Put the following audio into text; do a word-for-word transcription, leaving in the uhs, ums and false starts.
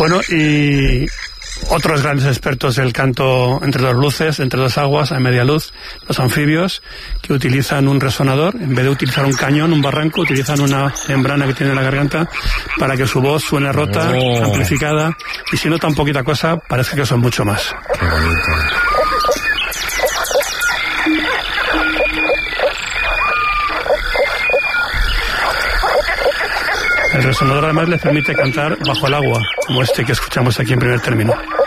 Bueno, y otros grandes expertos del canto entre dos luces, entre dos aguas, a media luz, los anfibios, que utilizan un resonador, en vez de utilizar un cañón, un barranco, utilizan una membrana que tiene en la garganta para que su voz suene rota, oh. amplificada, y si no tan poquita cosa, parece que son mucho más. Qué bonito. El resonador además les permite cantar bajo el agua, como este que escuchamos aquí en primer término.